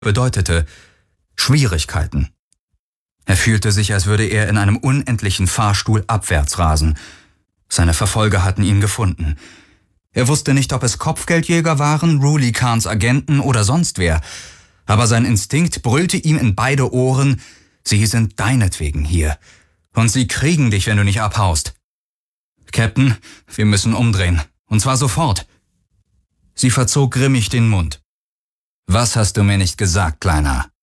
bedeutete Schwierigkeiten. Er fühlte sich, als würde er in einem unendlichen Fahrstuhl abwärts rasen. Seine Verfolger hatten ihn gefunden. Er wusste nicht, ob es Kopfgeldjäger waren, Ruli Khans Agenten oder sonst wer. Aber sein Instinkt brüllte ihm in beide Ohren: Sie sind deinetwegen hier. Und sie kriegen dich, wenn du nicht abhaust. Captain, wir müssen umdrehen. Und zwar sofort. Sie verzog grimmig den Mund. Was hast du mir nicht gesagt, Kleiner?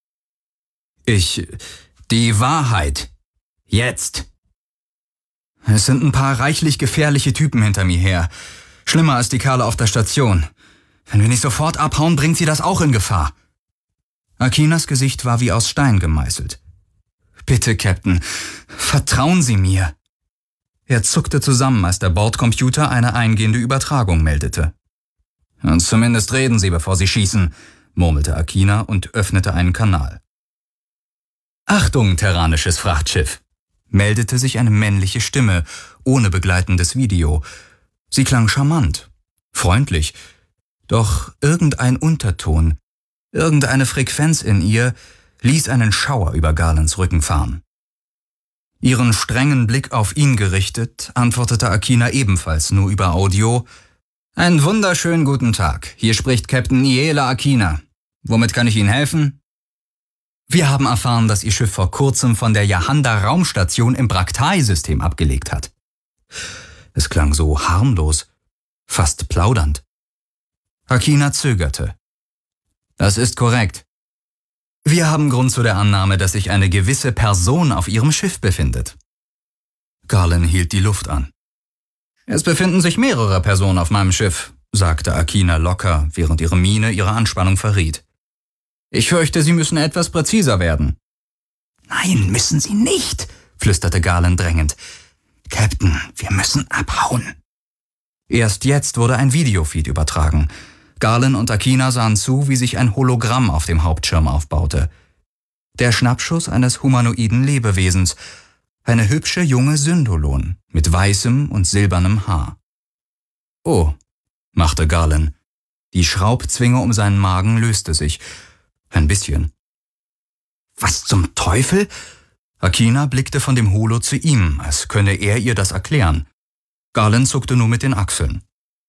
Die Wahrheit. Jetzt. Es sind ein paar reichlich gefährliche Typen hinter mir her. Schlimmer als die Kerle auf der Station. Wenn wir nicht sofort abhauen, bringt sie das auch in Gefahr. Akinas Gesicht war wie aus Stein gemeißelt. Bitte, Captain, vertrauen Sie mir. Er zuckte zusammen, als der Bordcomputer eine eingehende Übertragung meldete. Und zumindest reden Sie, bevor Sie schießen, murmelte Akina und öffnete einen Kanal. Achtung, terranisches Frachtschiff, meldete sich eine männliche Stimme, ohne begleitendes Video. Sie klang charmant, freundlich, doch irgendein Unterton, irgendeine Frequenz in ihr ließ einen Schauer über Garlands Rücken fahren. Ihren strengen Blick auf ihn gerichtet, antwortete Akina ebenfalls nur über Audio: Einen wunderschönen guten Tag, hier spricht Captain Niela Akina. Womit kann ich Ihnen helfen? Wir haben erfahren, dass Ihr Schiff vor kurzem von der Yahanda-Raumstation im Braktai-System abgelegt hat. Es klang so harmlos, fast plaudernd. Akina zögerte. Das ist korrekt. Wir haben Grund zu der Annahme, dass sich eine gewisse Person auf Ihrem Schiff befindet. Garland hielt die Luft an. Es befinden sich mehrere Personen auf meinem Schiff, sagte Akina locker, während ihre Miene ihre Anspannung verriet. Ich fürchte, Sie müssen etwas präziser werden. Nein, müssen Sie nicht, flüsterte Garland drängend. Captain, wir müssen abhauen. Erst jetzt wurde ein Videofeed übertragen. Garland und Akina sahen zu, wie sich ein Hologramm auf dem Hauptschirm aufbaute. Der Schnappschuss eines humanoiden Lebewesens, eine hübsche junge Syndolon mit weißem und silbernem Haar. Oh, machte Garland. Die Schraubzwinge um seinen Magen löste sich. Ein bisschen. Was zum Teufel? Akina blickte von dem Holo zu ihm, als könne er ihr das erklären. Garland zuckte nur mit den Achseln.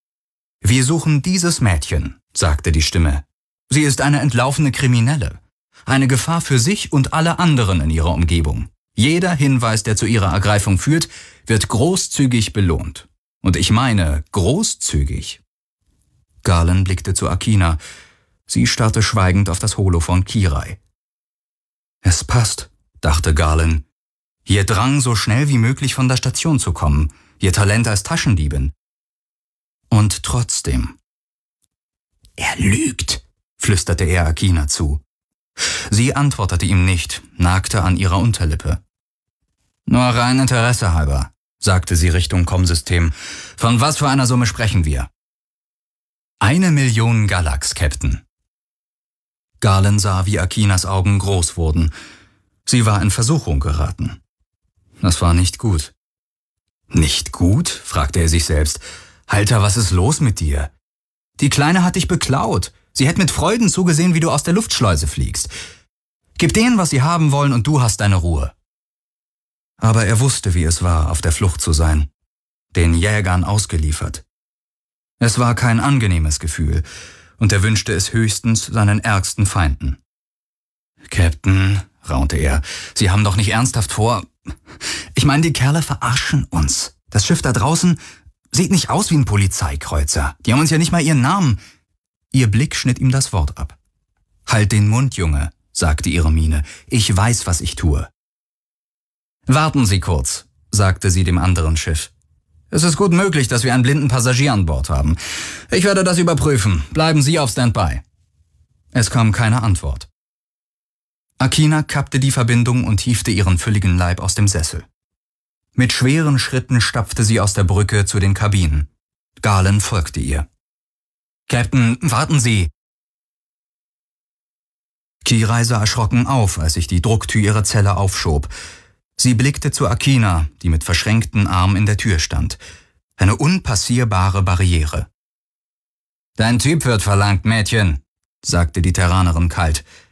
Wir suchen dieses Mädchen, sagte die Stimme. Sie ist eine entlaufene Kriminelle. Eine Gefahr für sich und alle anderen in ihrer Umgebung. Jeder Hinweis, der zu ihrer Ergreifung führt, wird großzügig belohnt. Und ich meine großzügig. Garland blickte zu Akina. Sie starrte schweigend auf das Holo von Kirai. Es passt, dachte Garland. Ihr Drang, so schnell wie möglich von der Station zu kommen. Ihr Talent als Taschendiebin. Und trotzdem. Er lügt, flüsterte er Akina zu. Sie antwortete ihm nicht, nagte an ihrer Unterlippe. Nur rein Interesse halber, sagte sie Richtung Kommsystem. Von was für einer Summe sprechen wir? 1 Million Galax, Captain. Garland sah, wie Akinas Augen groß wurden. Sie war in Versuchung geraten. Das war nicht gut. Nicht gut? Fragte er sich selbst. Alter, was ist los mit dir? Die Kleine hat dich beklaut. Sie hätte mit Freuden zugesehen, wie du aus der Luftschleuse fliegst. Gib denen, was sie haben wollen, und du hast deine Ruhe. Aber er wusste, wie es war, auf der Flucht zu sein. Den Jägern ausgeliefert. Es war kein angenehmes Gefühl, und er wünschte es höchstens seinen ärgsten Feinden. Captain, raunte er, Sie haben doch nicht ernsthaft vor... Ich meine, die Kerle verarschen uns. Das Schiff da draußen sieht nicht aus wie ein Polizeikreuzer. Die haben uns ja nicht mal ihren Namen. Ihr Blick schnitt ihm das Wort ab. Halt den Mund, Junge, sagte ihre Miene. Ich weiß, was ich tue. Warten Sie kurz, sagte sie dem anderen Schiff. Es ist gut möglich, dass wir einen blinden Passagier an Bord haben. Ich werde das überprüfen. Bleiben Sie auf Standby. Es kam keine Antwort. Akina kappte die Verbindung und hiefte ihren fülligen Leib aus dem Sessel. Mit schweren Schritten stapfte sie aus der Brücke zu den Kabinen. Garland folgte ihr. »Captain, warten Sie!« Kirai sah erschrocken auf, als sich die Drucktür ihrer Zelle aufschob. Sie blickte zu Akina, die mit verschränkten Armen in der Tür stand. Eine unpassierbare Barriere. »Dein Typ wird verlangt, Mädchen«, sagte die Terranerin kalt.